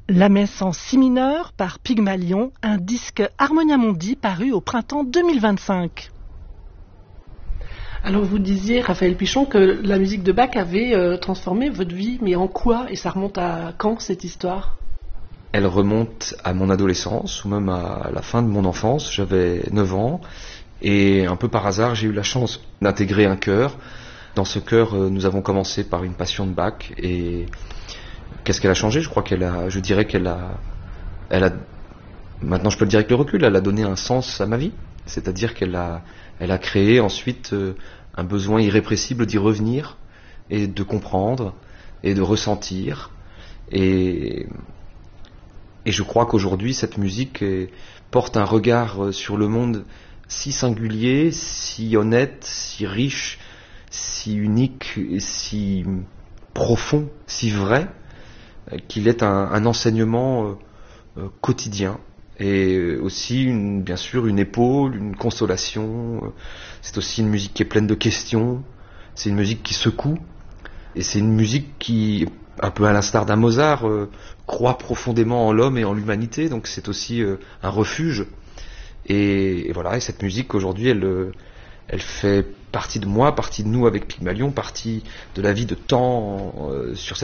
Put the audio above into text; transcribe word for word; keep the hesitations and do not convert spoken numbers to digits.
La messe en si mineur par Pygmalion, un disque Harmonia Mundi paru au printemps deux mille vingt-cinq. Alors vous disiez, Raphaël Pichon, que la musique de Bach avait euh, transformé votre vie, mais en quoi? Et ça remonte à quand cette histoire? Elle remonte à mon adolescence, ou même à la fin de mon enfance. J'avais neuf ans, et un peu par hasard, j'ai eu la chance d'intégrer un chœur. Dans ce chœur, nous avons commencé par une passion de Bach, et qu'est-ce qu'elle a changé? Je crois qu'elle a, je dirais qu'elle a, elle a, maintenant je peux le dire avec le recul, elle a donné un sens à ma vie. C'est-à-dire qu'elle a, elle a créé ensuite un besoin irrépressible d'y revenir, et de comprendre, et de ressentir, et... Et je crois qu'aujourd'hui, cette musique est, porte un regard sur le monde si singulier, si honnête, si riche, si unique, et si profond, si vrai, qu'il est un, un enseignement euh, quotidien. Et aussi, une, bien sûr, une épaule, une consolation. C'est aussi une musique qui est pleine de questions. C'est une musique qui secoue. Et c'est une musique qui, un peu à l'instar d'un Mozart, euh, croit profondément en l'homme et en l'humanité, donc c'est aussi euh, un refuge. Et, et voilà, et cette musique aujourd'hui, elle, euh, elle fait partie de moi, partie de nous avec Pygmalion, partie de la vie de temps euh, sur cette